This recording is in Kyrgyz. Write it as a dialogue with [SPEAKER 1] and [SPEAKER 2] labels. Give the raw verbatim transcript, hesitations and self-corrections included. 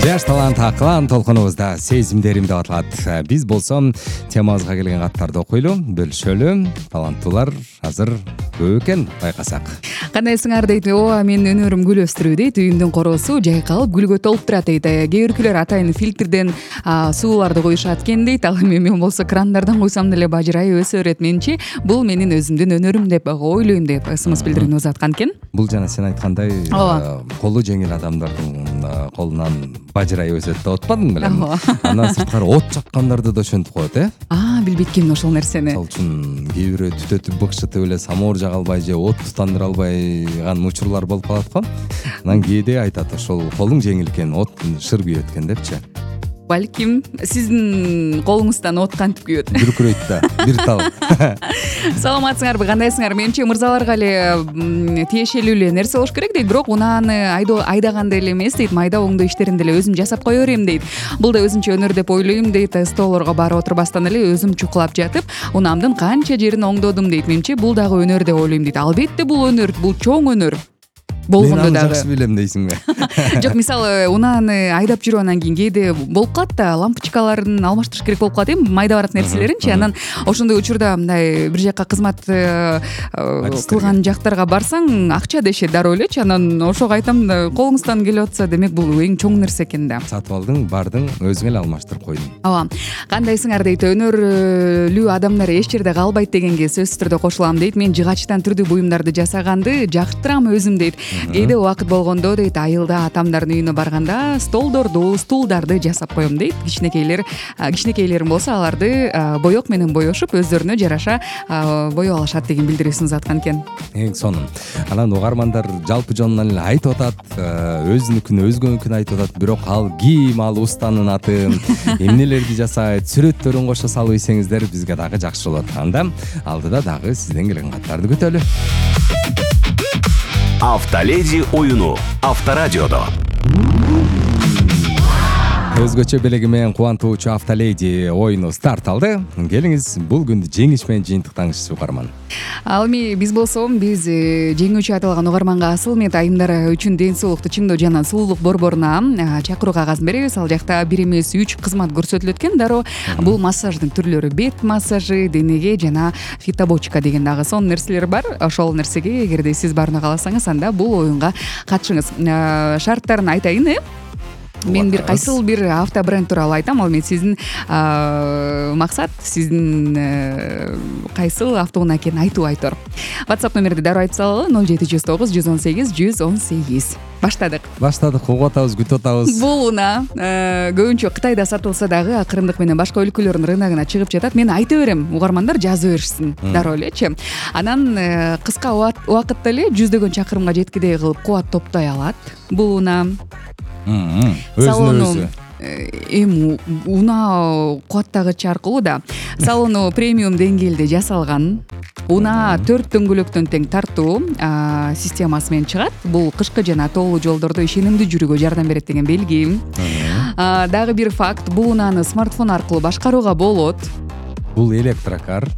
[SPEAKER 1] жаш талант акылан толкунубузда сезимдерим деп аталат. Биз болсо темабызга келген каттарды окуйлу, бөлүшөлү. Таланттуулар азыр көп экен, байкасак.
[SPEAKER 2] Кандайсыңар дейт. Ооба, менин өнөрүм гүл өстүрүү дейт. Үйүмдүн короосу жайкалып гүлгө толуп турат дейт. Кээ биркүлөр атайын фильтрден сууларды коюшат экен дейт. Ал эми мен болсо крандардан койсом деле бажырайып өсө берет. Менчи бул менин өзүмдүн өнөрүм деп ойлойм деп смс билдирүүнү узаткан экен.
[SPEAKER 1] Бул жана сен айткандай колу жеңил адамдардын колунан бажырайып өсөт деп атпадың беле? Андан сырткары от жаккандарды да ошентип коет, э?
[SPEAKER 2] А, билбейт экенмин ошол нерсени.
[SPEAKER 1] Ал үчүн кээ бирөө түтөтүп быкшытып эле самоор жага албай же от тутандыра албайган учурлар болуп калат го. Анан кээде айтат, ошол колуң жеңил экен, от шыр күйөт экен депчи.
[SPEAKER 2] Балким сиздин колуңуздан от кантип күйөт?
[SPEAKER 1] Бүркүрөйт да, бир тал.
[SPEAKER 2] Саламатсыңарбы, кандайсыңар? Менимче мырзаларга эле тиешелүү эле нерсе болуш керек дейт, бирок унааны айдаганда эле эмес дейт, майда оңдоо иштерин деле өзүм жасап кое берем дейт. Бул да өзүнчө өнөр деп ойлойм дейт. Столорго барып отурбастан эле өзүм чукулап жатып, унаамдын канча жерин оңдодум дейт. Менимче бул дагы өнөр деп ойлойм дейт. Албетте бул өнөр, бул чоң өнөр. Болгондо дагы.
[SPEAKER 1] Мен аны жакшы билем дейсиңби?
[SPEAKER 2] Жок, мисалы, унааны айдап жүрүп анан кийин кээде болуп калат да, лампочкаларын алмаштырыш керек болуп калат, эми майда барат нерселеринчи. Анан ошондой учурда мындай бир жакка кызмат кылган жактарга барсаң, акча дешет дароо элечи. Анан ошого айтам, колуңуздан келип атса, демек бул эң чоң нерсе экен да.
[SPEAKER 1] Сатып алдың, бардың, өзүң эле алмаштырып койдуң.
[SPEAKER 2] Ооба. Кандайсыңар дейт, өнөрлүү адамдар эч жерде калбайт дегенге сөзсүз түрдө кошулам дейт. Мен жыгачтан түрдүү буюмдарды жасаганды жактырам өзүм дейт. Кээде убакыт болгондо дейт, айылда атамдардын үйүнө барганда столдорду, стулдарды жасап коем дейт. Кичинекейлер, кичинекейлерим болсо аларды боек менен боешуп, өздөрүнө жараша боеп алышат деген билдирүүсүн узаткан экен.
[SPEAKER 1] Эң сонун. Анан угармандар жалпы жонунан эле айтып атат, өзүнүкүн, өзгөнүкүн айтып атат, бирок ал ким, ал устанын аты, эмнелерди жасайт, сүрөттөрүн кошо салып ийсеңиздер бизге дагы жакшы болот. Анда алдыда дагы сизден келген каттарды күтөлү.
[SPEAKER 3] Автоледи оюну Авторадиодо.
[SPEAKER 1] Өзгөчө белеги менен кубантуучу Автоледи оюну старт алды. Келиңиз, бул күндү жеңиш менен жыйынтыктаңызчы угарман.
[SPEAKER 2] Ал эми биз болсо биз жеңүүчү аталган угарманга асыл эмет айымдар үчүн ден соолукту чыңдоо жана сулуулук борборуна чакыруу кагазын беребиз. Ал жакта бир эмес үч кызмат көрсөтүлөт экен дароо. Бул массаждын түрлөрү: бет массажы, денеге жана фитобочка деген дагы сонун нерселер бар. Ошол нерсеге эгерде сиз барууна кааласаңыз, анда бул оюнга катышыңыз. Шарттарын айтайын, э? Мен бир кайсыл бир авто бренд тууралуу айтам. Ал эми сиздин максат, сиздин кайсыл автоунаа экенин айтуу айтор. WhatsApp номерди дароо айтып салалы: ноль жети жүз тогуз жүз он сегиз жүз он сегиз. Баштадык.
[SPEAKER 1] Баштадык, угуп атабыз, күтүп атабыз.
[SPEAKER 2] Бул унаа көбүнчө Кытайда сатылса дагы акырындык менен башка өлкөлөрдүн рыногуна чыгып жатат. Мен айта берем, угармандар жаза беришсин дароо элечи. Анан кыска убакытта эле жүздөгөн чакырымга жеткидей кылып кубат топтой алат бул унаа.
[SPEAKER 1] Өзүнө өзү.
[SPEAKER 2] Эми унаа кубаттагыч аркылуу да. Салону премиум деңгээлде жасалган. Унаа төрт дөңгөлөктөн тең тартуу системасы менен чыгат. Бул кышкы жана тоолуу жолдордо ишенимдүү жүрүүгө жардам берет деген белги. Дагы бир факт, бул унааны смартфон аркылуу башкарууга болот.
[SPEAKER 1] Бул электрокар.